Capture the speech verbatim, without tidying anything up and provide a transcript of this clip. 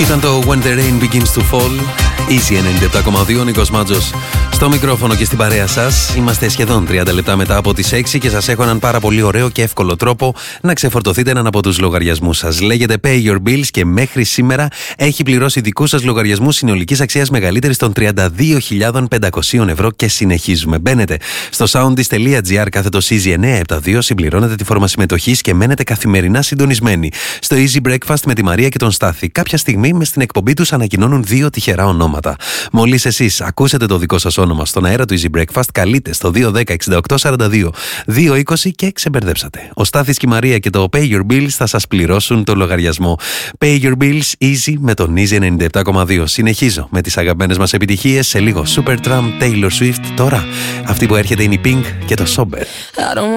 Ήταν το When the Rain Begins to Fall. Easy ενενήντα επτά κόμμα δύο, Νίκος Μάτζος στο μικρόφωνο και στην παρέα σας. Είμαστε σχεδόν τριάντα λεπτά μετά από τις έξι και σας έχω έναν πάρα πολύ ωραίο και εύκολο τρόπο να ξεφορτωθείτε έναν από τους λογαριασμούς σας. Λέγεται Pay Your Bills και μέχρι σήμερα έχει πληρώσει δικούς σας λογαριασμούς συνολικής αξίας μεγαλύτερης των τριάντα δύο χιλιάδες πεντακόσια ευρώ και συνεχίζουμε. Μπαίνετε στο soundis.gr κάθετος Easy εννιακόσια εβδομήντα δύο, συμπληρώνετε τη φόρμα συμμετοχής και μένετε καθημερινά συντονισμένοι στο Easy Breakfast με τη Μαρία και τον Στάθη. Κάποια στιγμή μες στην εκπομπή τους ανακοινώνουν δύο τυχερά ονόματα. Μόλις εσείς ακούσετε το δικό σας όνομα στον αέρα του Easy Breakfast, καλείτε στο δύο ένα μηδέν εξήντα οκτώ σαράντα δύο δύο είκοσι και ξεμπερδέψατε. Ο Στάθης και η Μαρία και το Pay Your Bills θα σας πληρώσουν το λογαριασμό. Pay Your Bills Easy με τον Easy ενενήντα επτά κόμμα δύο. Συνεχίζω με τις αγαπημένες μας επιτυχίες. Σε λίγο Supertramp, Taylor Swift. Τώρα αυτή που έρχεται είναι η Pink και το Sober.